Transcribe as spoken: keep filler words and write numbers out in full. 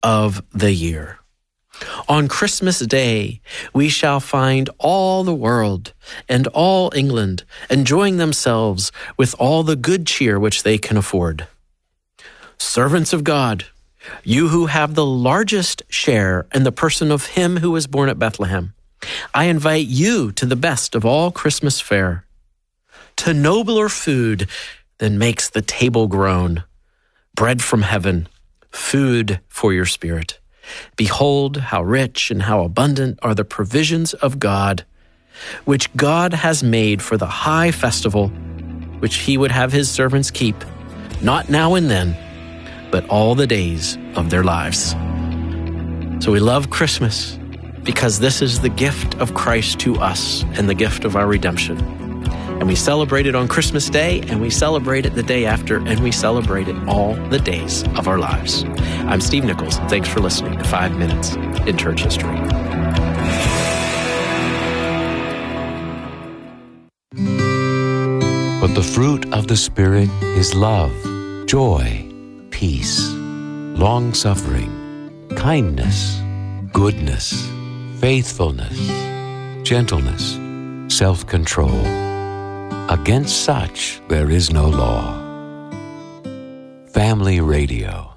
of the year. On Christmas Day, we shall find all the world and all England enjoying themselves with all the good cheer which they can afford. Servants of God, you who have the largest share in the person of him who was born at Bethlehem, I invite you to the best of all Christmas fare, to nobler food than makes the table groan, bread from heaven, food for your spirit. Behold, how rich and how abundant are the provisions of God, which God has made for the high festival, which he would have his servants keep, not now and then, but all the days of their lives. So we love Christmas because this is the gift of Christ to us and the gift of our redemption. And we celebrate it on Christmas Day, and we celebrate it the day after, and we celebrate it all the days of our lives. I'm Steve Nichols, and thanks for listening to Five Minutes in Church History. But the fruit of the Spirit is love, joy, peace, long-suffering, kindness, goodness, faithfulness, gentleness, self-control. Against such there is no law. Family Radio.